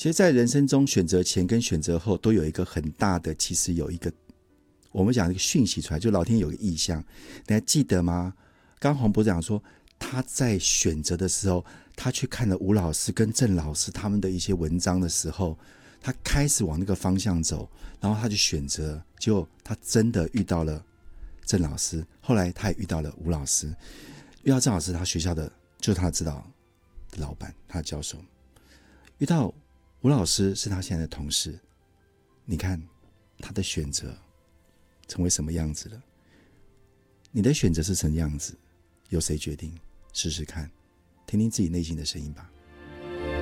其实在人生中选择前跟选择后都有一个很大的，其实有一个我们讲一个讯息出来，就老天有个意向，你还记得吗？刚黄博士讲说他在选择的时候，他去看了吴老师跟郑老师他们的一些文章的时候，他开始往那个方向走，然后他就选择，结果他真的遇到了郑老师，后来他也遇到了吴老师，遇到郑老师他学校的就是他知道的老板，他的教授，遇到吴老师是他现在的同事，你看他的选择成为什么样子了？你的选择是什么样子？由谁决定？试试看，听听自己内心的声音吧。